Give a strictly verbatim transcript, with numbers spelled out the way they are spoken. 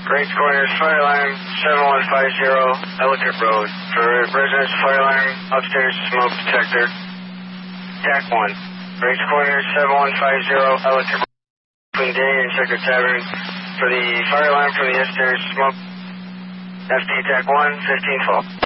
Rates corners, fire alarm seven one five zero, Ellicott Road. For residence, fire alarm, upstairs smoke detector. T A C one. Rates corners, seven one five zero, Ellicott Road. Between Day and Checker Tavern. For the fire alarm from the upstairs smoke, F D T A C one, fifteen twelve.